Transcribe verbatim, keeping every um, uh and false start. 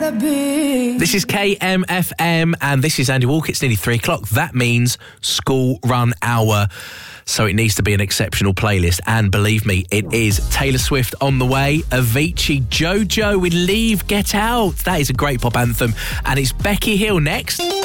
This is K M F M and this is Andy Walker. It's nearly three o'clock. That means school run hour. So it needs to be an exceptional playlist. And believe me, it is. Taylor Swift on the way. Avicii, JoJo with Leave, Get Out. That is a great pop anthem. And it's Becky Hill next.